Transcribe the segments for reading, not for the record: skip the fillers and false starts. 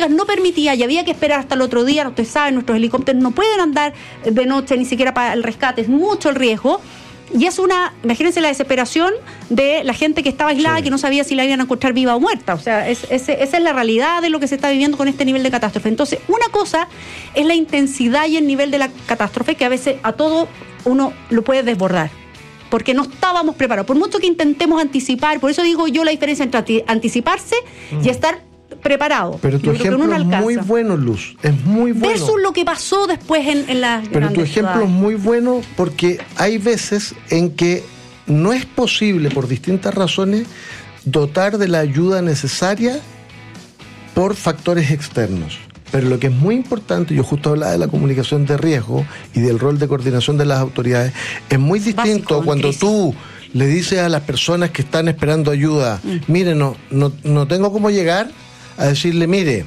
meteorológicas no permitía y había que esperar hasta el otro día. Ustedes saben, nuestros helicópteros no pueden andar de noche ni siquiera para el rescate, es mucho el riesgo. Y es imagínense la desesperación de la gente que estaba aislada, sí, que no sabía si la iban a encontrar viva o muerta. O sea, esa es la realidad de lo que se está viviendo con este nivel de catástrofe. Entonces, una cosa es la intensidad y el nivel de la catástrofe, que a veces a todo uno lo puede desbordar, porque no estábamos preparados. Por mucho que intentemos anticipar, por eso digo yo la diferencia entre anticiparse y estar preparado. Pero tu ejemplo es muy bueno, Luz, es muy bueno. Eso es lo que pasó después en las Pero tu ejemplo es muy bueno porque hay veces en que no es posible, por distintas razones, dotar de la ayuda necesaria por factores externos. Pero lo que es muy importante, yo justo hablaba de la comunicación de riesgo y del rol de coordinación de las autoridades, es muy distinto cuando tú le dices a las personas que están esperando ayuda, mire, no tengo cómo llegar, a decirle, mire,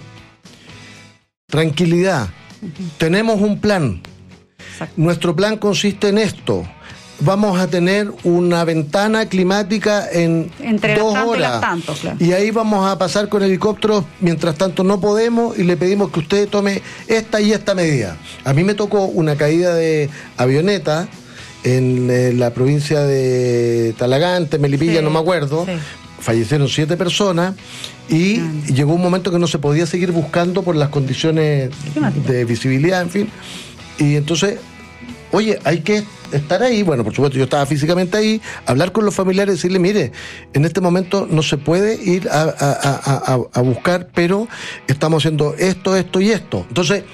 tranquilidad, tenemos un plan. Exacto. Nuestro plan consiste en esto. Vamos a tener una ventana climática entre 2 horas. Claro. Y ahí vamos a pasar con helicópteros, mientras tanto no podemos, y le pedimos que usted tome esta y esta medida. A mí me tocó una caída de avioneta en la provincia de Talagante, Melipilla, no me acuerdo. Sí. Fallecieron 7 personas y llegó un momento que no se podía seguir buscando por las condiciones de visibilidad, en fin. Y entonces, oye, hay que estar ahí. Bueno, por supuesto, yo estaba físicamente ahí, hablar con los familiares, decirle, mire, en este momento no se puede ir a buscar, pero estamos haciendo esto y esto. Entonces,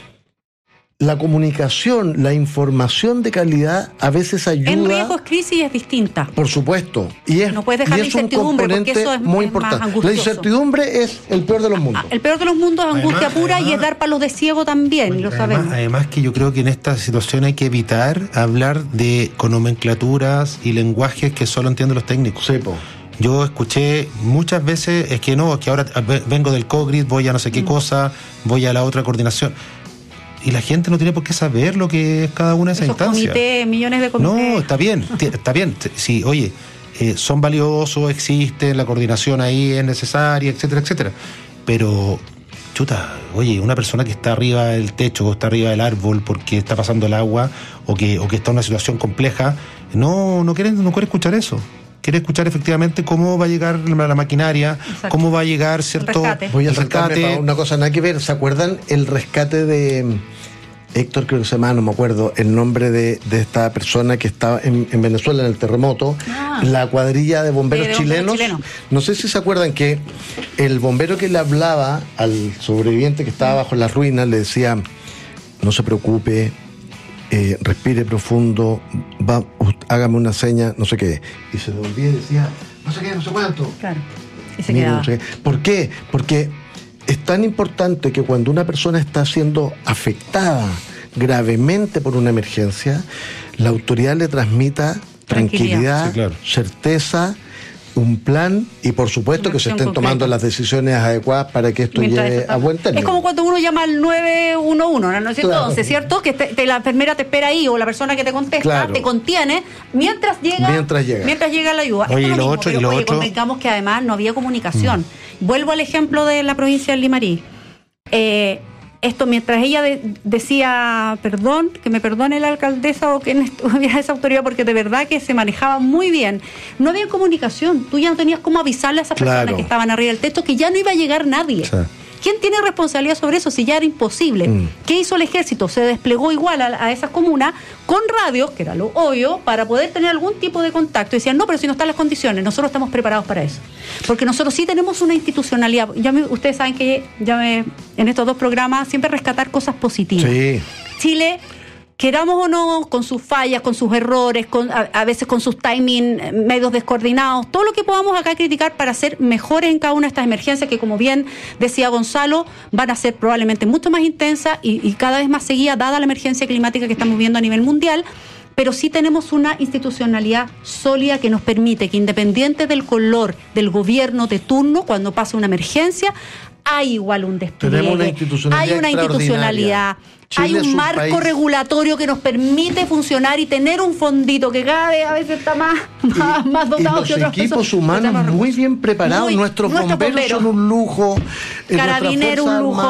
la comunicación, la información de calidad a veces ayuda. En riesgos crisis es distinta. Por supuesto. No puedes dejar la incertidumbre, porque eso es muy importante. Más angustioso. La incertidumbre es el peor de los mundos. El peor de los mundos es angustia pura y es dar palos de ciego también, lo sabemos. Además que yo creo que en esta situación hay que evitar hablar con nomenclaturas y lenguajes que solo entienden los técnicos. Sí, po. Yo escuché muchas veces, es que ahora vengo del COGRID, voy a no sé qué cosa, voy a la otra coordinación. Y la gente no tiene por qué saber lo que es cada una de esas instancias. Comités, millones de comités. No, está bien. Sí, oye, son valiosos, existen, la coordinación ahí es necesaria, etcétera, etcétera. Pero, oye, una persona que está arriba del techo o está arriba del árbol porque está pasando el agua o que está en una situación compleja, no quiere escuchar eso. Quiere escuchar efectivamente cómo va a llegar la maquinaria, exacto, cómo va a llegar, ¿cierto? Voy a rescate. Una cosa nada que ver. ¿Se acuerdan el rescate de Héctor, creo que se llama, no me acuerdo el nombre de esta persona que estaba en Venezuela en el terremoto? La cuadrilla de bomberos chilenos. No sé si se acuerdan que el bombero que le hablaba al sobreviviente que estaba bajo las ruinas le decía, no se preocupe, respire profundo, hágame una seña, no sé qué. Y se devolvía y decía, no sé qué, no sé cuánto. Claro. Y se quedaba. No sé. ¿Por qué? Porque es tan importante que cuando una persona está siendo afectada gravemente por una emergencia, la autoridad le transmita tranquilidad, sí, claro, certeza, un plan y por supuesto que se estén tomando las decisiones adecuadas para que esto llegue a buen término. Es como cuando uno llama al 911, ¿no es cierto? Claro. ¿Cierto? Que la enfermera te espera ahí o la persona que te contesta, claro, te contiene mientras llega la ayuda. Oye, convengamos que además no había comunicación. Vuelvo al ejemplo de la provincia del Limarí. Esto mientras ella decía perdón, que me perdone la alcaldesa o quien estuviera esa autoridad, porque de verdad que se manejaba muy bien. No había comunicación, tú ya no tenías cómo avisarle a esas personas que estaban arriba del techo que ya no iba a llegar nadie. Sí. ¿Quién tiene responsabilidad sobre eso si ya era imposible? ¿Qué hizo el ejército? Se desplegó igual a esas comunas con radios, que era lo obvio, para poder tener algún tipo de contacto. Y decían, no, pero si no están las condiciones, nosotros estamos preparados para eso. Porque nosotros sí tenemos una institucionalidad. Ustedes saben que en estos 2 programas siempre rescatar cosas positivas. Sí. Chile, queramos o no, con sus fallas, con sus errores, a veces con sus timing medios descoordinados, todo lo que podamos acá criticar para ser mejores en cada una de estas emergencias que, como bien decía Gonzalo, van a ser probablemente mucho más intensas y cada vez más seguidas, dada la emergencia climática que estamos viendo a nivel mundial. Pero sí tenemos una institucionalidad sólida que nos permite que, independiente del color del gobierno de turno, cuando pasa una emergencia, hay igual un despliegue, hay una institucionalidad, hay un marco regulatorio que nos permite funcionar y tener un fondito que cada vez a veces está más dotado que otras personas. Los equipos humanos muy bien preparados, nuestros bomberos son un lujo, Carabineros un lujo.